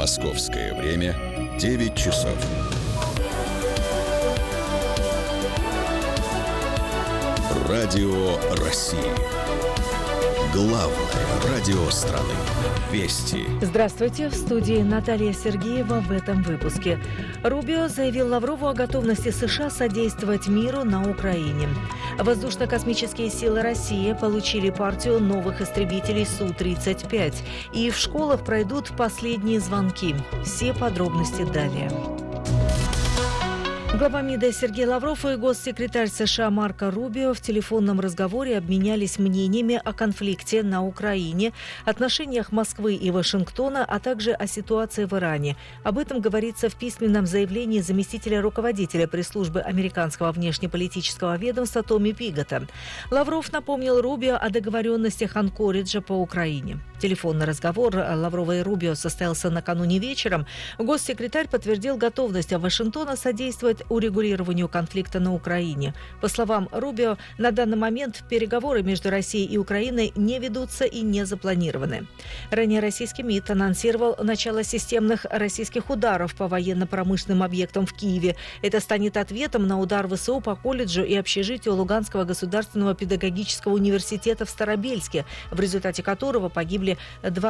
Московское время 9 часов. Радио России. Главное радио страны. Вести. Здравствуйте. В студии Наталья Сергеева в этом выпуске. Рубио заявил Лаврову о готовности США содействовать миру на Украине. Воздушно-космические силы России получили партию новых истребителей Су-35. И в школах пройдут последние звонки. Все подробности далее. Глава МИДа Сергей Лавров и госсекретарь США Марко Рубио в телефонном разговоре обменялись мнениями о конфликте на Украине, отношениях Москвы и Вашингтона, а также о ситуации в Иране. Об этом говорится в письменном заявлении заместителя руководителя пресс-службы американского внешнеполитического ведомства Томми Пигота. Лавров напомнил Рубио о договоренностях Анкориджа по Украине. Телефонный разговор Лаврова и Рубио состоялся накануне вечером. Госсекретарь подтвердил готовность Вашингтона содействовать урегулированию конфликта на Украине. По словам Рубио, на данный момент переговоры между Россией и Украиной не ведутся и не запланированы. Ранее российский МИД анонсировал начало системных российских ударов по военно-промышленным объектам в Киеве. Это станет ответом на удар ВСУ по колледжу и общежитию Луганского государственного педагогического университета в Старобельске, в результате которого погибли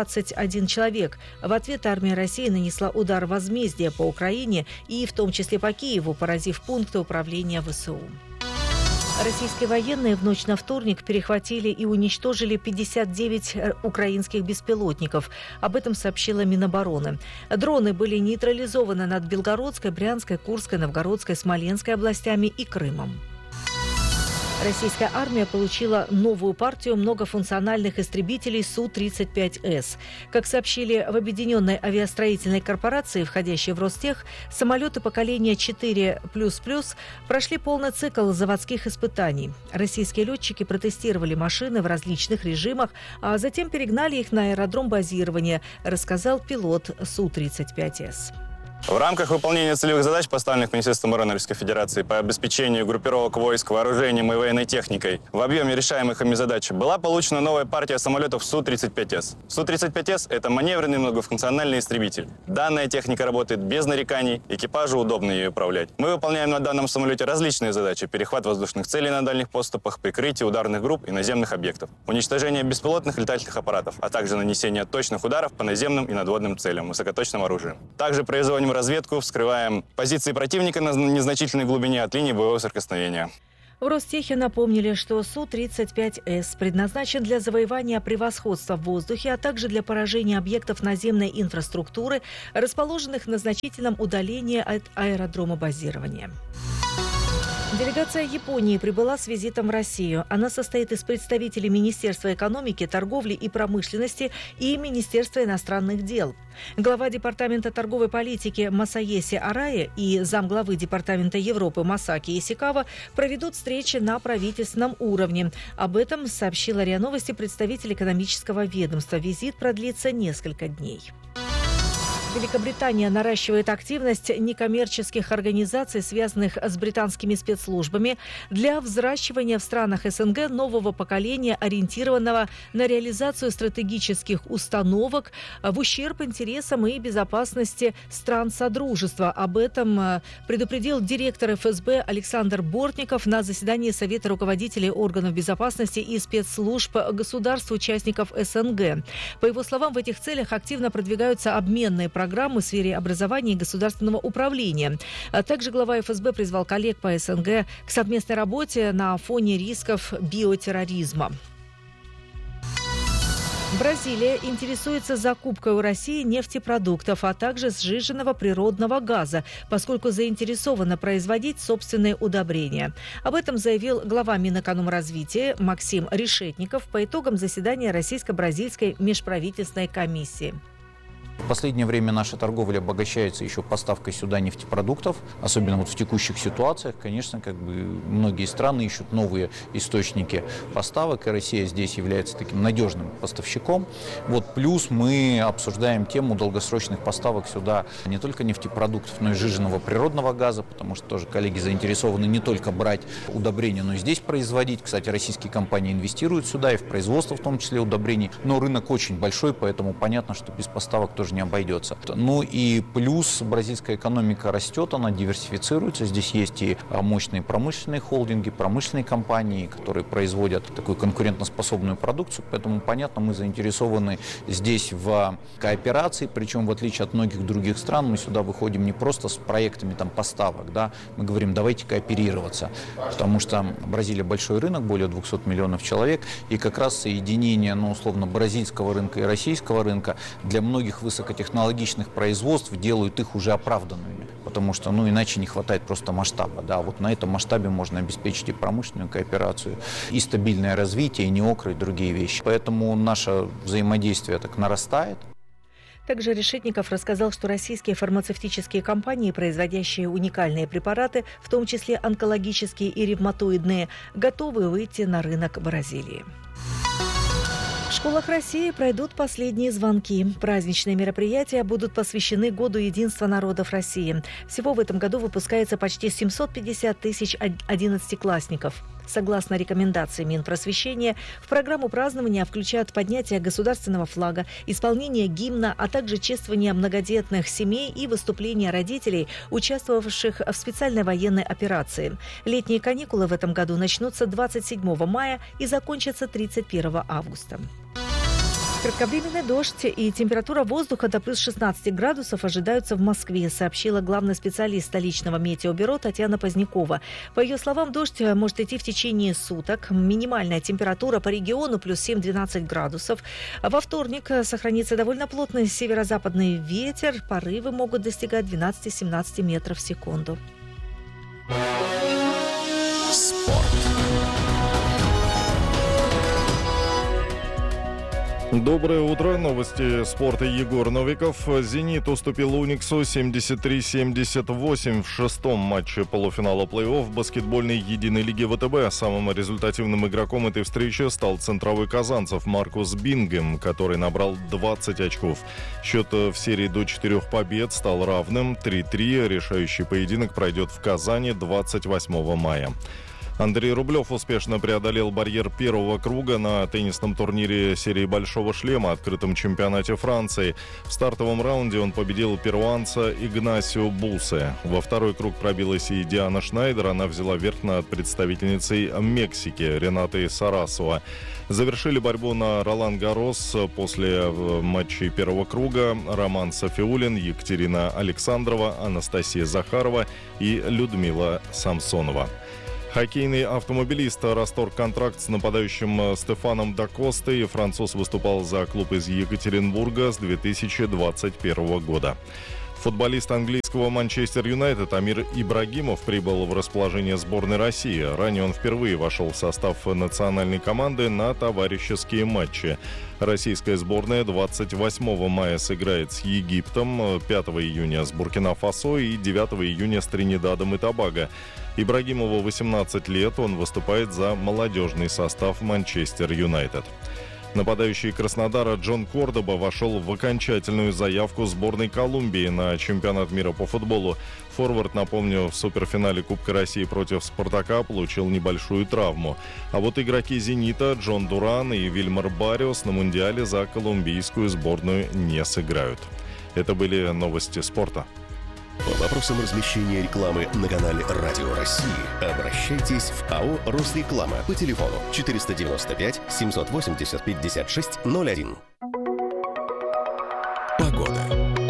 21 человек. В ответ армия России нанесла удар возмездия по Украине и в том числе по Киеву, поразив пункты управления ВСУ. Российские военные в ночь на вторник перехватили и уничтожили 59 украинских беспилотников. Об этом сообщила Минобороны. Дроны были нейтрализованы над Белгородской, Брянской, Курской, Новгородской, Смоленской областями и Крымом. Российская армия получила новую партию многофункциональных истребителей Су-35С. Как сообщили в Объединенной авиастроительной корпорации, входящей в Ростех, самолеты поколения 4++ прошли полный цикл заводских испытаний. Российские летчики протестировали машины в различных режимах, а затем перегнали их на аэродром базирования, рассказал пилот Су-35С. В рамках выполнения целевых задач, поставленных Министерством обороны Российской Федерации по обеспечению группировок войск, вооружением и военной техникой в объеме решаемых ими задач, была получена новая партия самолетов Су-35С. Су-35С – это маневренный многофункциональный истребитель. Данная техника работает без нареканий, экипажу удобно ее управлять. Мы выполняем на данном самолете различные задачи: перехват воздушных целей на дальних подступах, прикрытие ударных групп и наземных объектов, уничтожение беспилотных летательных аппаратов, а также нанесение точных ударов по наземным и надводным целям высокоточным оружием. Также производим разведку, вскрываем позиции противника на незначительной глубине от линии боевого соприкосновения. В Ростехе напомнили, что Су-35С предназначен для завоевания превосходства в воздухе, а также для поражения объектов наземной инфраструктуры, расположенных на значительном удалении от аэродрома базирования. Делегация Японии прибыла с визитом в Россию. Она состоит из представителей Министерства экономики, торговли и промышленности и Министерства иностранных дел. Глава Департамента торговой политики Масаеси Арае и замглавы Департамента Европы Масаки Исикава проведут встречи на правительственном уровне. Об этом сообщила РИА Новости представитель экономического ведомства. Визит продлится несколько дней. Великобритания наращивает активность некоммерческих организаций, связанных с британскими спецслужбами, для взращивания в странах СНГ нового поколения, ориентированного на реализацию стратегических установок в ущерб интересам и безопасности стран Содружества. Об этом предупредил директор ФСБ Александр Бортников на заседании Совета руководителей органов безопасности и спецслужб государств-участников СНГ. По его словам, в этих целях активно продвигаются обменные программы в сфере образования и государственного управления. А также глава ФСБ призвал коллег по СНГ к совместной работе на фоне рисков биотерроризма. Бразилия интересуется закупкой у России нефтепродуктов, а также сжиженного природного газа, поскольку заинтересована производить собственные удобрения. Об этом заявил глава Минэкономразвития Максим Решетников по итогам заседания Российско-бразильской межправительственной комиссии. В последнее время наша торговля обогащается еще поставкой сюда нефтепродуктов, особенно вот в текущих ситуациях. Конечно, многие страны ищут новые источники поставок, и Россия здесь является таким надежным поставщиком. Плюс мы обсуждаем тему долгосрочных поставок сюда не только нефтепродуктов, но и сжиженного природного газа, потому что тоже коллеги заинтересованы не только брать удобрения, но и здесь производить. Кстати, российские компании инвестируют сюда и в производство, в том числе удобрений, но рынок очень большой, поэтому понятно, что без поставок тоже тоже не обойдется. Ну и плюс бразильская экономика растет, она диверсифицируется. Здесь есть и мощные промышленные холдинги, промышленные компании, которые производят такую конкурентоспособную продукцию. Поэтому, понятно, мы заинтересованы здесь в кооперации. Причем, в отличие от многих других стран, мы сюда выходим не просто с проектами поставок. Да? Мы говорим, давайте кооперироваться. Потому что Бразилия большой рынок, более 200 миллионов человек. И как раз соединение, условно, бразильского рынка и российского рынка для многих высокотехнологичных производств делают их уже оправданными. Потому что, иначе не хватает просто масштаба. Да? Вот на этом масштабе можно обеспечить и промышленную кооперацию, и стабильное развитие, и неокры, и другие вещи. Поэтому наше взаимодействие так нарастает. Также Решетников рассказал, что российские фармацевтические компании, производящие уникальные препараты, в том числе онкологические и ревматоидные, готовы выйти на рынок Бразилии. В школах России пройдут последние звонки. Праздничные мероприятия будут посвящены Году единства народов России. Всего в этом году выпускается почти 750 тысяч 11-классников. Согласно рекомендации Минпросвещения, в программу празднования включают поднятие государственного флага, исполнение гимна, а также чествование многодетных семей и выступления родителей, участвовавших в специальной военной операции. Летние каникулы в этом году начнутся 27 мая и закончатся 31 августа. Кратковременный дождь и температура воздуха до плюс 16 градусов ожидаются в Москве, сообщила главный специалист столичного метеобюро Татьяна Позднякова. По ее словам, дождь может идти в течение суток. Минимальная температура по региону плюс 7-12 градусов. Во вторник сохранится довольно плотный северо-западный ветер. Порывы могут достигать 12-17 метров в секунду. Доброе утро. Новости спорта. Егор Новиков. «Зенит» уступил «Униксу» 73-78 в шестом матче полуфинала плей-офф баскетбольной единой лиги ВТБ. Самым результативным игроком этой встречи стал центровой казанцев Маркус Бингем, который набрал 20 очков. Счет в серии до 4 побед стал равным 3-3. Решающий поединок пройдет в Казани 28 мая. Андрей Рублев успешно преодолел барьер первого круга на теннисном турнире серии «Большого шлема» открытом чемпионате Франции. В стартовом раунде он победил перуанца Игнасио Бусе. Во второй круг пробилась и Диана Шнайдер. Она взяла верх над представительницей Мексики Ренатой Сарасова. Завершили борьбу на Ролан-Гаррос после матчей первого круга Роман Сафиуллин, Екатерина Александрова, Анастасия Захарова и Людмила Самсонова. Хоккейный автомобилист расторг контракт с нападающим Стефаном Дакостой. Француз выступал за клуб из Екатеринбурга с 2021 года. Футболист английского «Манчестер Юнайтед» Амир Ибрагимов прибыл в расположение сборной России. Ранее он впервые вошел в состав национальной команды на товарищеские матчи. Российская сборная 28 мая сыграет с Египтом, 5 июня с Буркина-Фасо и 9 июня с Тринидадом и Тобаго. Ибрагимову 18 лет, он выступает за молодежный состав «Манчестер Юнайтед». Нападающий Краснодара Джон Кордоба вошел в окончательную заявку сборной Колумбии на чемпионат мира по футболу. Форвард, напомню, в суперфинале Кубка России против «Спартака» получил небольшую травму. А вот игроки «Зенита» Джон Дуран и Вильмар Барриос на Мундиале за колумбийскую сборную не сыграют. Это были новости спорта. По вопросам размещения рекламы на канале «Радио России» обращайтесь в АО «Росреклама» по телефону 495 780 56 01. Погода.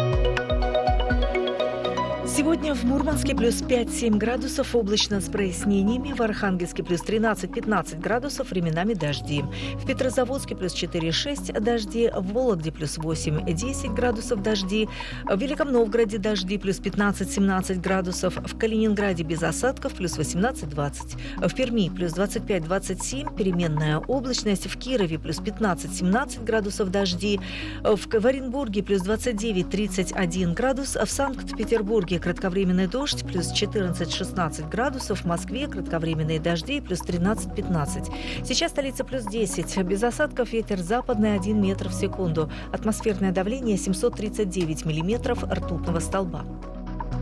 Сегодня в Мурманске плюс 5-7 градусов, облачно с прояснениями. В Архангельске плюс 13-15 градусов, временами дожди. В Петрозаводске плюс 4-6 дожди. В Вологде плюс 8-10 градусов дожди. В Великом Новгороде дожди плюс 15-17 градусов. В Калининграде без осадков плюс 18-20. В Перми плюс 25-27, переменная облачность. В Кирове плюс 15-17 градусов дожди. В Оренбурге плюс 29-31 градус. В Санкт-Петербурге кратковременный дождь, плюс 14-16 градусов. В Москве кратковременные дожди, плюс 13-15. Сейчас столица плюс 10. Без осадков, ветер западный 1 метр в секунду. Атмосферное давление 739 миллиметров ртутного столба.